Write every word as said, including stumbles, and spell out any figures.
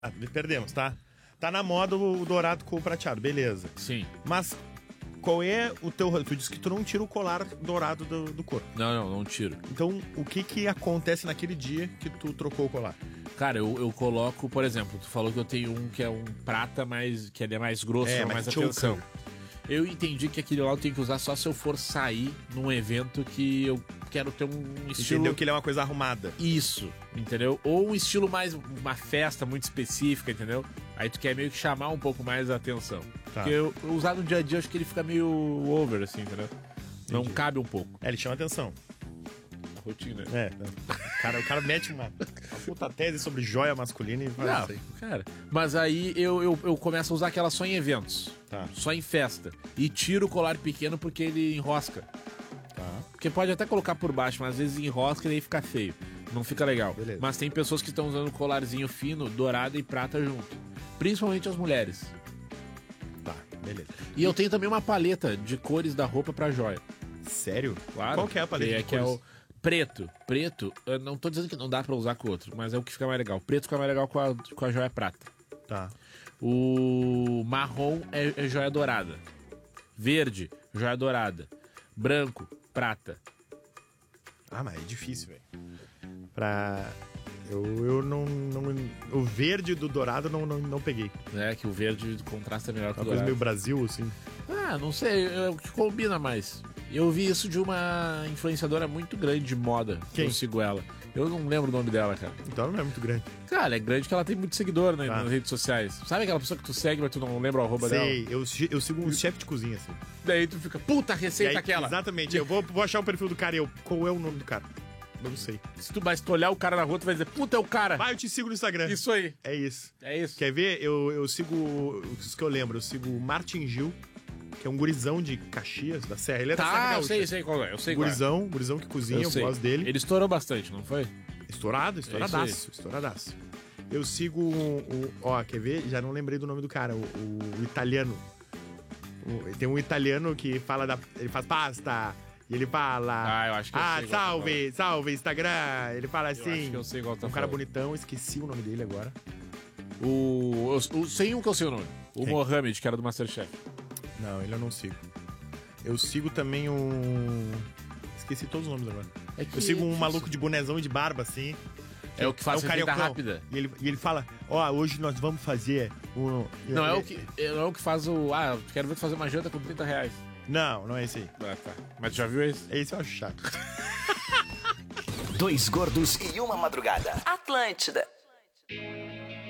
Ah, perdemos, tá? Tá na moda o dourado com o prateado, beleza. Sim. Mas qual é o teu... Tu disse que tu não tira o colar dourado do, do corpo. Não, não, não tiro. Então, o que que acontece naquele dia que tu trocou o colar? Cara, eu, eu coloco, por exemplo, tu falou que eu tenho um que é um prata, mais, que ele é mais grosso, É, chama mais mais choker. atenção. Eu entendi que aquele lá eu tenho que usar só se eu for sair num evento que eu quero ter um estilo... Entendeu que ele é uma coisa arrumada. Isso, entendeu? Ou um estilo mais, uma festa muito específica, entendeu? Aí tu quer meio que chamar um pouco mais a atenção. Tá. Porque eu, eu usar no dia a dia, eu acho que ele fica meio over, assim, entendeu? Não Entendi. cabe um pouco. É, ele chama atenção. Rotina. É, o cara, o cara mete uma, uma puta tese sobre joia masculina e faz Não, isso aí. cara. Mas aí eu, eu, eu começo a usar aquela só em eventos. Tá. Só em festa. E tiro o colar pequeno porque ele enrosca. Tá. Porque pode até colocar por baixo, mas às vezes enrosca e aí fica feio. Não fica legal. Beleza. Mas tem pessoas que estão usando colarzinho fino, dourado e prata junto. Principalmente as mulheres. Tá, beleza. E eu tenho também uma paleta de cores da roupa pra joia. Sério? Claro. Qual que é a paleta que de é, que é cores? o preto. Preto, eu não tô dizendo que não dá pra usar com o outro, mas é o que fica mais legal. Preto fica mais legal com a, com a joia prata. Tá. O marrom é, é joia dourada. Verde, joia dourada. Branco, prata. Ah, mas é difícil, velho. Pra... Eu, eu não, não... O verde do dourado não, não, não peguei. É, que o verde contrasta melhor com Uma o coisa dourado. meio Brasil, assim. Ah, não sei, é o que combina mais. Eu vi isso de uma influenciadora muito grande de moda. Quem? Eu sigo ela. Eu não lembro o nome dela, cara. Então não é muito grande. Cara, é grande que ela tem muito seguidor, né, Tá. nas redes sociais. Sabe aquela pessoa que tu segue, mas tu não lembra o arroba dela? Sei, eu, eu sigo um chefe de cozinha, assim. Daí tu fica, puta, E receita aí, aquela. Exatamente, eu vou, vou achar o perfil do cara e eu... Qual é o nome do cara? Não sei. Se tu, mas se tu olhar o cara na rua, tu vai dizer, puta, é o cara. Vai, eu te sigo no Instagram. Isso aí. É isso. É isso. Quer ver? Eu, eu sigo... Isso que eu lembro. Eu sigo o Martin Gil, que é um gurizão de Caxias, da Serra. Ele é da Serra Tá, eu Gaúcha. sei, sei qual é. Eu sei qual é. Gurizão, gurizão que cozinha, eu, Eu sei. gosto dele. Ele estourou bastante, não foi? Estourado, É estouradaço, estouradaço. Eu sigo o, o- Ó, quer ver? Já não lembrei do nome do cara, o, o- o italiano. O- tem um italiano que fala da... Ele faz pasta, e ele fala... Ah, eu acho que eu Ah, sei qual tá salve, salve, Instagram. Ele fala Eu assim... acho que eu sei qual tá um cara falando. bonitão, esqueci o nome dele agora. O, o, o sem um que eu sei o nome. O Quem? Mohamed, que era do Masterchef. Não, ele eu não sigo. Eu sigo também um... Esqueci todos os nomes agora. É que Eu sigo um difícil. maluco de bonezão e de barba, assim. É o que faz um receita cariocão. rápida. E ele, e ele fala, ó, hoje nós vamos fazer um... Não é o que, não é o que faz o... Ah, eu quero ver tu fazer uma janta com trinta reais. Não, não é esse aí. Ah, tá. Mas tu já viu esse? Esse eu acho chato. Dois gordos e uma madrugada. Atlântida.